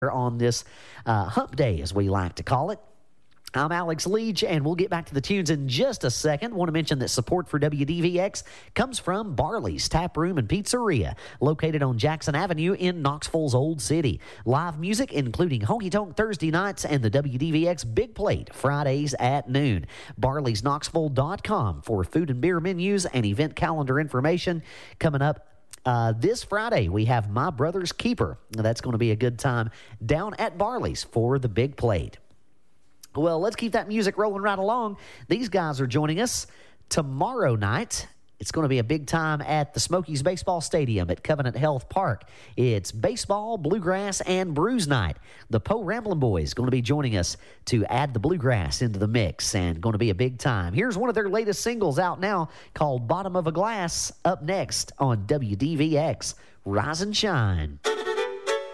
on this hump day, as we like to call it. I'm Alex Leach, and we'll get back to the tunes in just a second. Want to mention that support for WDVX comes from Barley's Tap Room and Pizzeria, located on Jackson Avenue in Knoxville's Old City. Live music, including Honky Tonk Thursday nights and the WDVX Big Plate Fridays at noon. Barley'sKnoxville.com for food and beer menus and event calendar information. Coming up this Friday, we have My Brother's Keeper. That's going to be a good time down at Barley's for the Big Plate. Well, let's keep that music rolling right along. These guys are joining us tomorrow night. It's going to be a big time at the Smokies Baseball Stadium at Covenant Health Park. It's baseball, bluegrass, and brews night. The Poe Ramblin' Boys going to be joining us to add the bluegrass into the mix, and going to be a big time. Here's one of their latest singles out now called Bottom of a Glass, up next on WDVX. Rise and shine.